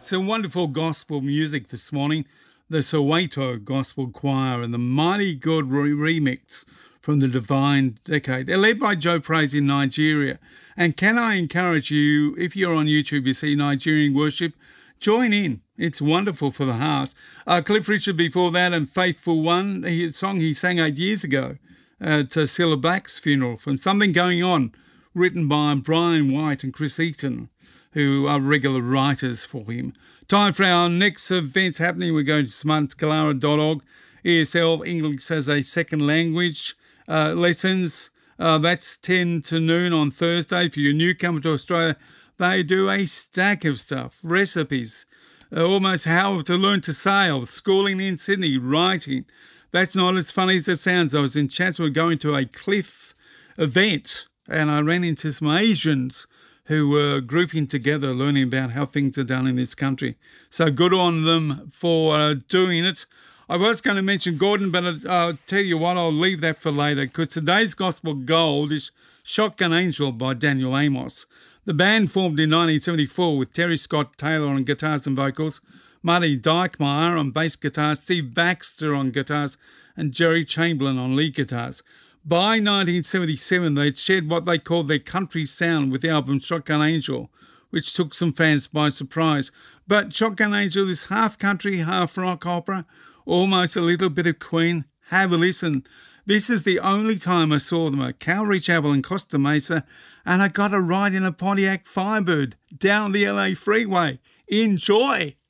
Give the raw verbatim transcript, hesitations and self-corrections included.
Some wonderful gospel music this morning. The Soweto Gospel Choir and the Mighty Good re- remix from the Divine Decade. They're led by Joe Praise in Nigeria. And can I encourage you, if you're on YouTube, you see Nigerian worship, join in. It's wonderful for the heart. Uh, Cliff Richard before that and Faithful One, a song he sang eight years ago at Cilla Black's funeral from Something Going On, written by Brian White and Chris Eaton, who are regular writers for him. Time for our next events happening. We're going to smart scalara dot org. E S L English as a second language uh, lessons. Uh, that's ten to noon on Thursday. For your newcomer to Australia, they do a stack of stuff. Recipes, uh, almost how to learn to sail, schooling in Sydney, writing. That's not as funny as it sounds. I was in Chatswood going to a Cliff event and I ran into some Asians who were grouping together, learning about how things are done in this country. So good on them for uh, doing it. I was going to mention Gordon, but I'll uh, tell you what, I'll leave that for later, because today's Gospel Gold is Shotgun Angel by Daniel Amos. The band formed in nineteen seventy-four with Terry Scott Taylor on guitars and vocals, Marty Dykmeyer on bass guitars, Steve Baxter on guitars, and Jerry Chamberlain on lead guitars. By nineteen seventy-seven, they'd shared what they called their country sound with the album Shotgun Angel, which took some fans by surprise. But Shotgun Angel is half country, half rock opera, almost a little bit of Queen. Have a listen. This is the only time I saw them at Calvary Chapel in Costa Mesa, and I got a ride in a Pontiac Firebird down the L A freeway. Enjoy!